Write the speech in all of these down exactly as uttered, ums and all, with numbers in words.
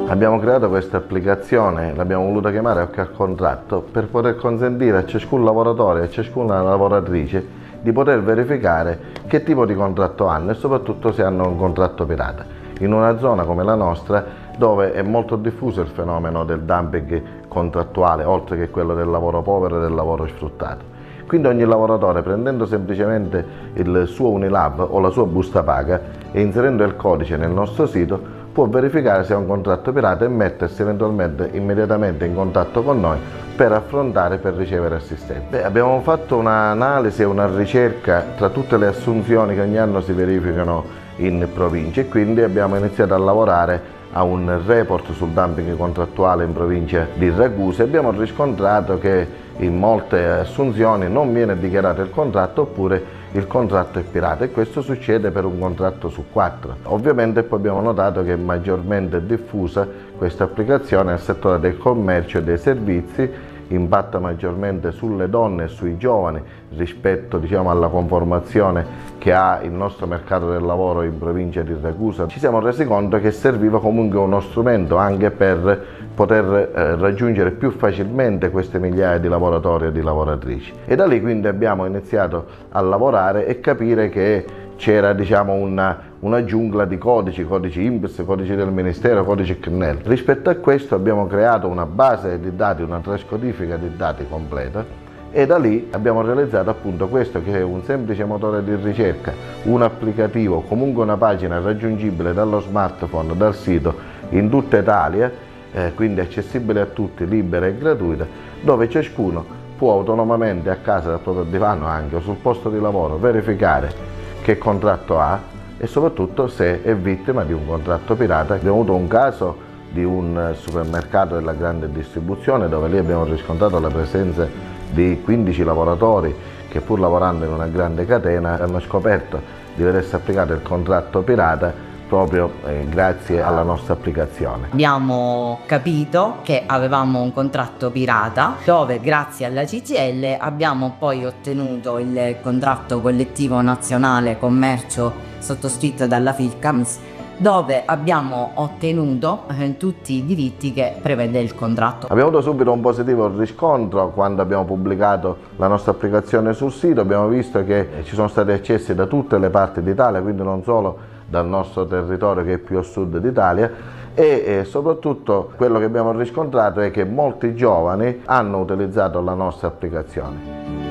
Abbiamo creato questa applicazione, l'abbiamo voluta chiamare Occhio al Contratto, per poter consentire a ciascun lavoratore e a ciascuna lavoratrice di poter verificare che tipo di contratto hanno e soprattutto se hanno un contratto pirata. In una zona come la nostra, dove è molto diffuso il fenomeno del dumping contrattuale, oltre che quello del lavoro povero e del lavoro sfruttato. Quindi ogni lavoratore, prendendo semplicemente il suo Unilab o la sua busta paga e inserendo il codice nel nostro sito, può verificare se ha un contratto pirata e mettersi eventualmente immediatamente in contatto con noi per affrontare e per ricevere assistenza. Beh, abbiamo fatto un'analisi e una ricerca tra tutte le assunzioni che ogni anno si verificano in provincia e quindi abbiamo iniziato a lavorare a un report sul dumping contrattuale in provincia di Ragusa e abbiamo riscontrato che in molte assunzioni non viene dichiarato il contratto oppure il contratto è pirata e questo succede per un contratto su quattro. Ovviamente poi abbiamo notato che è maggiormente diffusa questa applicazione nel settore del commercio e dei servizi, impatta maggiormente sulle donne e sui giovani rispetto, diciamo, alla conformazione che ha il nostro mercato del lavoro in provincia di Ragusa. Ci siamo resi conto che serviva comunque uno strumento anche per poter eh, raggiungere più facilmente queste migliaia di lavoratori e di lavoratrici. E da lì quindi abbiamo iniziato a lavorare e capire che c'era, diciamo, una, una giungla di codici, codici I N P S, codici del Ministero, codici C N E L. Rispetto a questo abbiamo creato una base di dati, una trascodifica di dati completa e da lì abbiamo realizzato appunto questo che è un semplice motore di ricerca, un applicativo, comunque una pagina raggiungibile dallo smartphone, dal sito in tutta Italia, eh, quindi accessibile a tutti, libera e gratuita, dove ciascuno può autonomamente a casa dal proprio divano anche o sul posto di lavoro verificare che contratto ha e soprattutto se è vittima di un contratto pirata. Abbiamo avuto un caso di un supermercato della grande distribuzione dove lì abbiamo riscontrato la presenza di quindici lavoratori che pur lavorando in una grande catena hanno scoperto di vedersi applicato il contratto pirata proprio eh, grazie alla nostra applicazione. Abbiamo capito che avevamo un contratto pirata dove grazie alla C G I L abbiamo poi ottenuto il contratto collettivo nazionale commercio sottoscritto dalla Filcams, dove abbiamo ottenuto eh, tutti i diritti che prevede il contratto. Abbiamo avuto subito un positivo riscontro quando abbiamo pubblicato la nostra applicazione sul sito. Abbiamo visto che ci sono stati accessi da tutte le parti d'Italia, quindi non solo dal nostro territorio che è più a sud d'Italia e eh, soprattutto quello che abbiamo riscontrato è che molti giovani hanno utilizzato la nostra applicazione.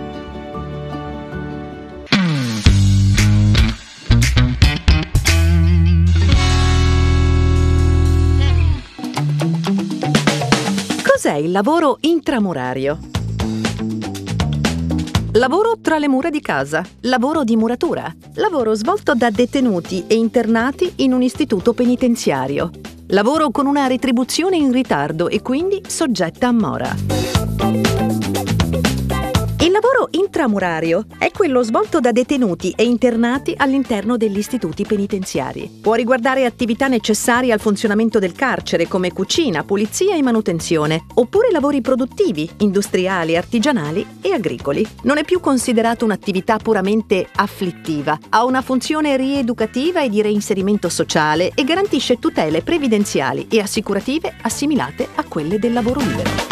Cos'è il lavoro intramurario? Lavoro tra le mura di casa, lavoro di muratura, lavoro svolto da detenuti e internati in un istituto penitenziario, lavoro con una retribuzione in ritardo e quindi soggetta a mora. Il lavoro intramurario è quello svolto da detenuti e internati all'interno degli istituti penitenziari. Può riguardare attività necessarie al funzionamento del carcere come cucina, pulizia e manutenzione, oppure lavori produttivi, industriali, artigianali e agricoli. Non è più considerato un'attività puramente afflittiva, ha una funzione rieducativa e di reinserimento sociale e garantisce tutele previdenziali e assicurative assimilate a quelle del lavoro libero.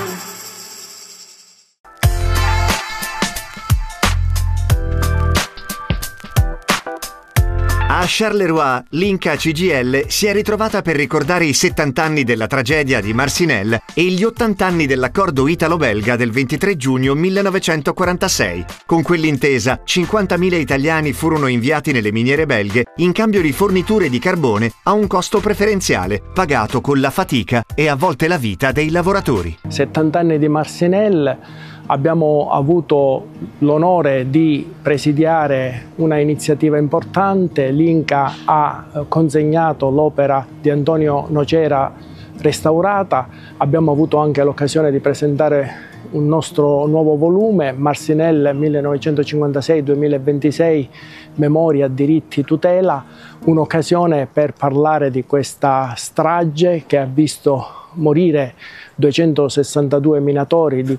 A Charleroi, l'Inca C G I L si è ritrovata per ricordare i settanta anni della tragedia di Marcinelle e gli ottanta anni dell'accordo italo-belga del ventitré giugno millenovecentoquarantasei. Con quell'intesa, cinquantamila italiani furono inviati nelle miniere belghe in cambio di forniture di carbone a un costo preferenziale, pagato con la fatica e a volte la vita dei lavoratori. settanta anni di Marcinelle. Abbiamo avuto l'onore di presidiare una iniziativa importante. L'Inca ha consegnato l'opera di Antonio Nocera restaurata. Abbiamo avuto anche l'occasione di presentare un nostro nuovo volume, Marcinelle millenovecentocinquantasei duemilaventisei, Memoria, diritti, tutela, un'occasione per parlare di questa strage che ha visto morire duecentosessantadue minatori, di